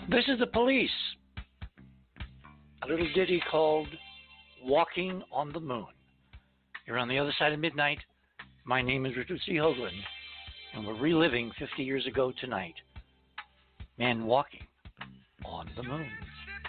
This is the Police. A little ditty called Walking on the Moon. You're on the other side of midnight. My name is Richard C. Hoagland, and we're reliving 50 years ago tonight. Man walking on the moon.